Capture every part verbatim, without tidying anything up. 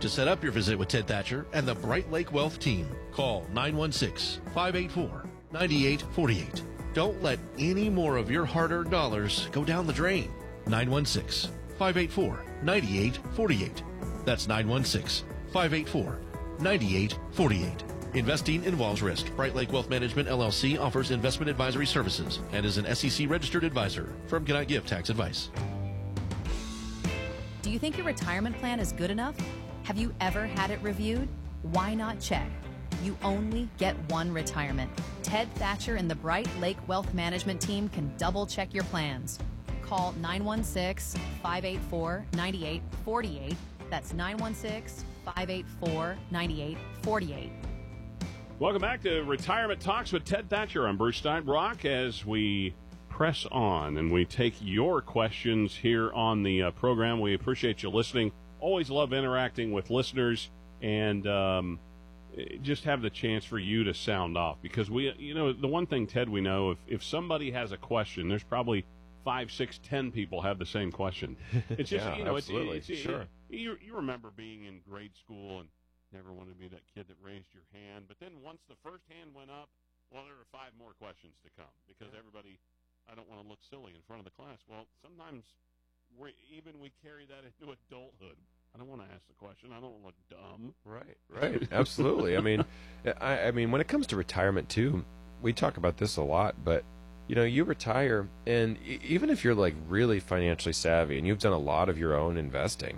To set up your visit with Ted Thatcher and the Bright Lake Wealth team, call nine one six, five eight four, nine eight four eight. Don't let any more of your hard-earned dollars go down the drain. nine one six, five eight four, nine eight four eight. That's nine one six, five eight four, nine eight four eight. Investing involves risk. Bright Lake Wealth Management, L L C offers investment advisory services and is an S E C registered advisor. Firm cannot give tax advice. Do you think your retirement plan is good enough? Have you ever had it reviewed? Why not check? You only get one retirement. Ted Thatcher and the Bright Lake Wealth Management team can double check your plans. Call nine one six, five eight four, nine eight four eight. That's nine one six, five eight four, nine eight four eight. Welcome back to Retirement Talks with Ted Thatcher. I'm Bruce Steinbrock as we press on and we take your questions here on the uh, program. We appreciate you listening. Always love interacting with listeners and um, just have the chance for you to sound off because we, you know, the one thing, Ted, we know if, if somebody has a question, there's probably five, six, ten people have the same question. It's just, yeah, you know, absolutely. it's, it's sure. You, you remember being in grade school and never wanted to be that kid that raised your hand. But then once the first hand went up, well, there were five more questions to come because yeah. everybody, I don't want to look silly in front of the class. Well, sometimes we even we carry that into adulthood. I don't want to ask the question. I don't want to look dumb. Right, right. Absolutely. I mean, I, I mean, when it comes to retirement, too, we talk about this a lot, but, you know, you retire, and e- even if you're, like, really financially savvy and you've done a lot of your own investing,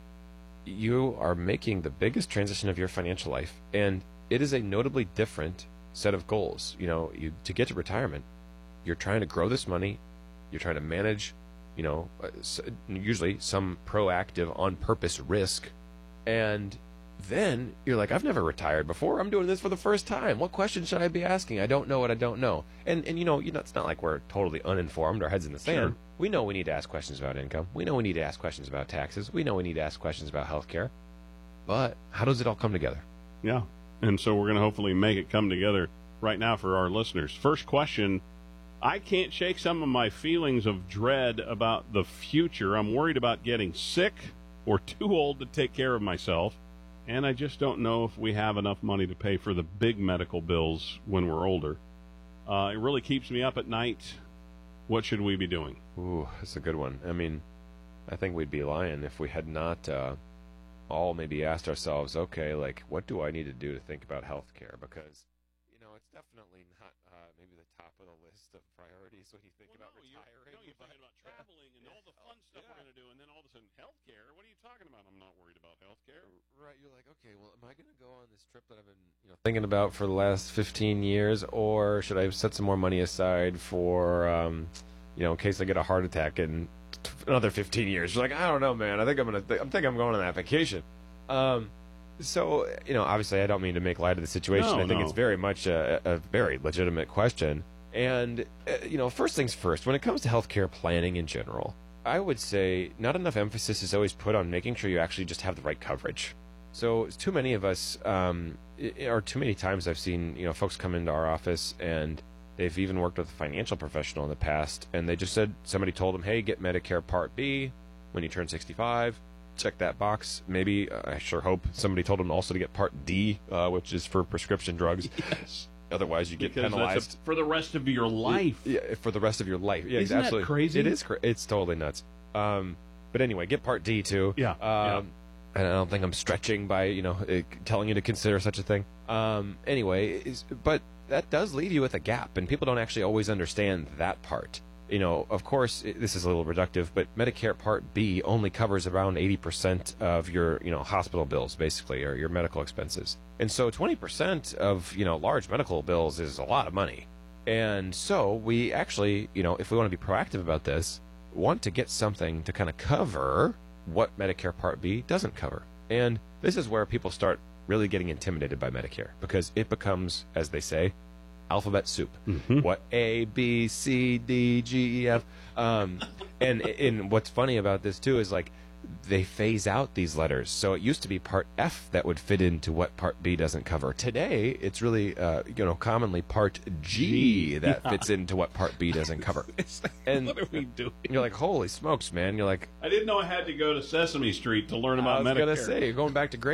you are making the biggest transition of your financial life, and it is a notably different set of goals. You know, you to get to retirement, you're trying to grow this money, you're trying to manage, you know, usually some proactive, on-purpose risk, and then you're like, I've never retired before. I'm doing this for the first time. What questions should I be asking? I don't know what I don't know. And, and you know, you know, it's not like we're totally uninformed, our heads in the sand. Sure. We know we need to ask questions about income. We know we need to ask questions about taxes. We know we need to ask questions about healthcare. But how does it all come together? Yeah, and so we're going to hopefully make it come together right now for our listeners. First question. I can't shake some of my feelings of dread about the future. I'm worried about getting sick or too old to take care of myself, and I just don't know if we have enough money to pay for the big medical bills when we're older. Uh, it really keeps me up at night. What should we be doing? Ooh, that's a good one. I mean, I think we'd be lying if we had not uh, all maybe asked ourselves, okay, like, what do I need to do to think about health care? Because, you know, it's definitely not uh, maybe the top of the list of priorities when you think well, about no, retiring. You're, no, you're thinking about traveling and all the fun stuff yeah. we're going to do, and then all of a sudden, health care? What are you talking about? I'm not worried about health care. Right, you're like, okay, well, am I going to go on this trip that I've been you know, thinking about for the last fifteen years, or should I set some more money aside for, um, you know, in case I get a heart attack in t- another fifteen years? You're like, I don't know, man. I think I'm going to, th- I think I'm going on that vacation. Um, so, you know, obviously I don't mean to make light of the situation. No, I think no. it's very much a, a very legitimate question. And, uh, you know, first things first, when it comes to healthcare planning in general, I would say not enough emphasis is always put on making sure you actually just have the right coverage. So too many of us, um, or too many times I've seen, you know, folks come into our office and they've even worked with a financial professional in the past, and they just said, somebody told them, hey, get Medicare Part B when you turn sixty-five. Check that box. Maybe, uh, I sure hope somebody told them also to get Part D, uh, which is for prescription drugs. Yes. Otherwise, you get Because penalized that's a, for the rest of your life. Yeah, for the rest of your life. Yeah, Isn't absolutely. that crazy? It is. Cra- it's totally nuts. Um, but anyway, get Part D too. Yeah, Um, yeah. And I don't think I'm stretching by you know uh, telling you to consider such a thing. Um, anyway, is, but that does leave you with a gap, and people don't actually always understand that part. You know, of course, it, this is a little reductive, but Medicare Part B only covers around eighty percent of your, you know, hospital bills, basically, or your medical expenses. And so twenty percent of, you know, large medical bills is a lot of money. And so we actually, you know, if we want to be proactive about this, want to get something to kind of cover what Medicare Part B doesn't cover. And this is where people start really getting intimidated by Medicare, because it becomes, as they say, alphabet soup. Mm-hmm. What A, B, C, D, G, E, F. Um, and, and what's funny about this, too, is like they phase out these letters. So it used to be Part F that would fit into what Part B doesn't cover. Today, it's really, uh, you know, commonly Part G, G that yeah. fits into what Part B doesn't cover. It's like, and what are we doing? You're like, holy smokes, man. You're like, I didn't know I had to go to Sesame Street to learn about Medicare. I was going to say, you're going back to grade